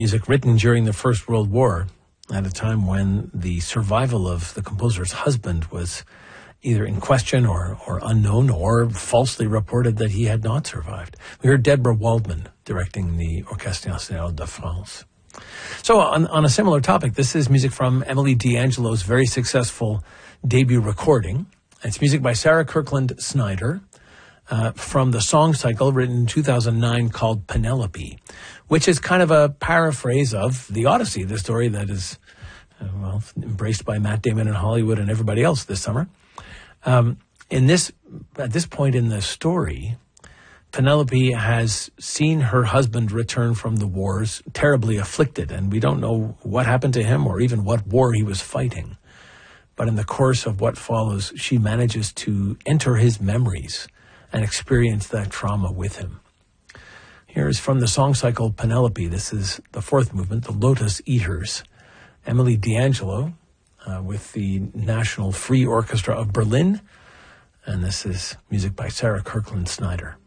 Music written during the First World War at a time when the survival of the composer's husband was either in question or unknown, or falsely reported that he had not survived. We heard Deborah Waldman directing the Orchestre National de France. So on a similar topic, this is music from Emily D'Angelo's very successful debut recording. It's music by Sarah Kirkland Snyder from the song cycle written in 2009 called Penelope, which is kind of a paraphrase of the Odyssey, the story that is, embraced by Matt Damon in Hollywood and everybody else this summer. At this point in the story, Penelope has seen her husband return from the wars terribly afflicted, and we don't know what happened to him or even what war he was fighting. But in the course of what follows, she manages to enter his memories and experience that trauma with him. Here is from the song cycle Penelope. This is the fourth movement, the Lotus Eaters. Emily D'Angelo with the National Free Orchestra of Berlin. And this is music by Sarah Kirkland Snyder.